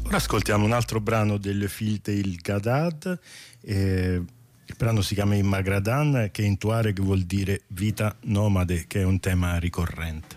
Ora ascoltiamo un altro brano del Filte il Gadad. Il brano si chiama Immagradan, che in Tuareg vuol dire vita nomade, che è un tema ricorrente.